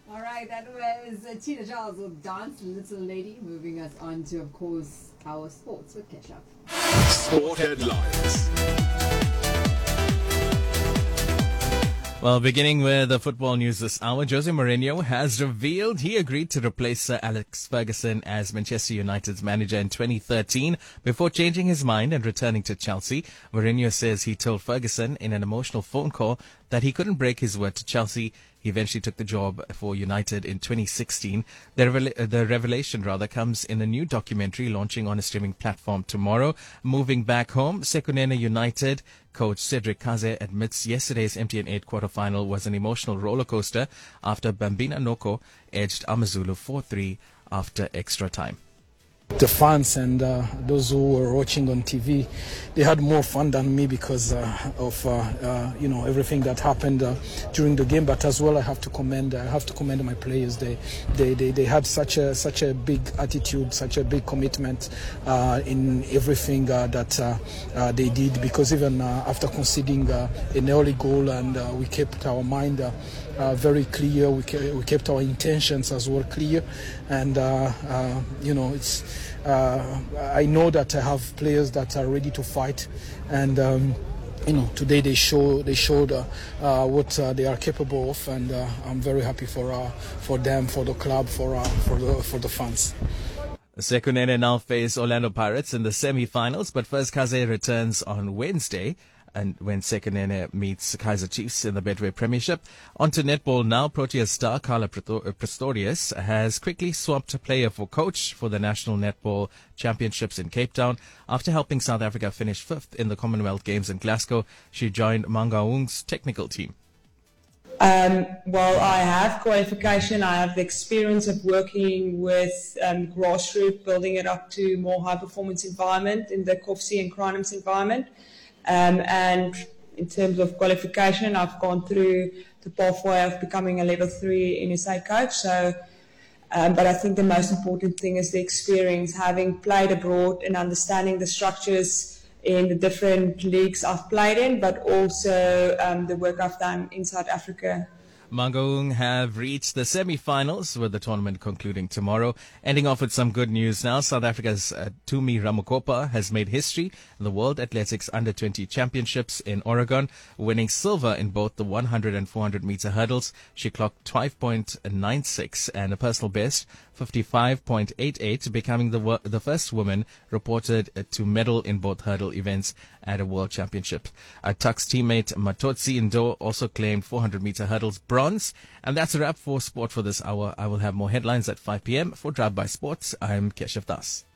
All right, that was Tina Charles with Dance Little Lady, moving us on to, of course, our sports with Keshav. Sport headlines. Well, beginning with the football news this hour, Jose Mourinho has revealed he agreed to replace Sir Alex Ferguson as Manchester United's manager in 2013 before changing his mind and returning to Chelsea. Mourinho says he told Ferguson in an emotional phone call that he couldn't break his word to Chelsea. He eventually took the job for United in 2016. The revelation comes in a new documentary launching on a streaming platform tomorrow. Moving back home, Sekunene United coach Cedric Kaze admits yesterday's MTN 8 quarterfinal was an emotional roller coaster after Bambina Noko edged Amazulu 4-3 after extra time. The fans and those who were watching on TV, they had more fun than me because of everything that happened during the game. But as well, I have to commend my players. They had such a big attitude, such a big commitment in everything that they did. Because even after conceding an early goal, and we kept our mind very clear. We kept our intentions as well clear, and it's. I know that I have players that are ready to fight, and today they showed what they are capable of, and I'm very happy for them, for the club, for the fans. Sekunene now face Orlando Pirates in the semi-finals, but first Kaze returns on Wednesday, and when Sekunene meets Kaizer Chiefs in the Betway Premiership. On to netball now. Proteas star Carla Pretorius has quickly swapped player for coach for the National Netball Championships in Cape Town. After helping South Africa finish 5th in the Commonwealth Games in Glasgow, she joined Mangaung's technical team. Well, I have qualification. I have the experience of working with grassroots, building it up to more high-performance environment in the COFC and Cronums environment. And in terms of qualification, I've gone through the pathway of becoming a level 3 NSA coach. So, but I think the most important thing is the experience, having played abroad and understanding the structures in the different leagues I've played in, but also the work I've done in South Africa. Mangaung have reached the semi-finals, with the tournament concluding tomorrow. Ending off with some good news now. South Africa's Tumi Ramokopa has made history in the World Athletics Under-20 Championships in Oregon, winning silver in both the 100 and 400 meter hurdles. She clocked 5.96 and a personal best 55.88, becoming the first woman reported to medal in both hurdle events at a World Championship. Tuck's teammate Matotsi Ndo also claimed 400 meter hurdles bronze. And that's a wrap for sport for this hour. I will have more headlines at 5 p.m. For Drive by Sports. I'm Keshav Das.